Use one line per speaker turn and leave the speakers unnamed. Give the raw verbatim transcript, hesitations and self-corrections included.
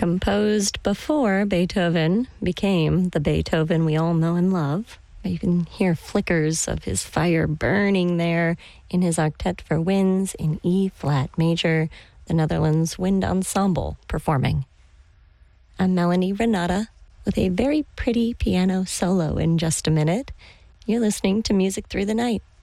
composed before Beethoven became the Beethoven we all know and love. You can hear flickers of his fire burning there in his Octet for Winds in E-flat major, the Netherlands Wind Ensemble performing. I'm Melanie Renata with a very pretty piano solo in just a minute. You're listening to Music Through the Night.